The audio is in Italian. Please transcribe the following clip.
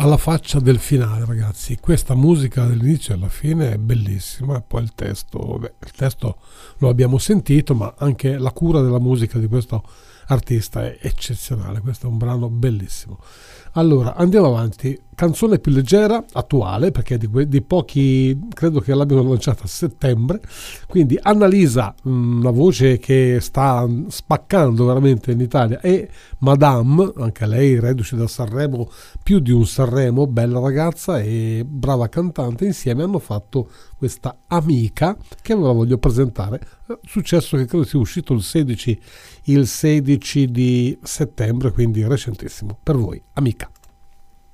alla faccia del finale, ragazzi, questa musica dall'inizio alla fine è bellissima, e poi il testo lo abbiamo sentito, ma anche la cura della musica di questo artista è eccezionale. Questo è un brano bellissimo. Allora andiamo avanti, canzone più leggera, attuale, perché di pochi credo che l'abbiano lanciata a settembre, quindi Annalisa, una voce che sta spaccando veramente in Italia, e Madame, anche lei reduce da Sanremo, più di un Sanremo, bella ragazza e brava cantante, insieme hanno fatto questa Amica, che ve la voglio presentare, successo che credo sia uscito il 16 di settembre, quindi recentissimo. Per voi, Amica.